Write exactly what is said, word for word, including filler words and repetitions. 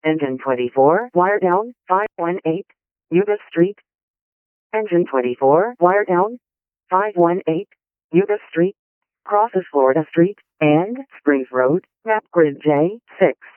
Engine twenty-four, wire down, five one eight, Yuba Street. Engine twenty-four, wire down, five one eight, Yuba Street. Crosses Florida Street and Springs Road, map grid J six.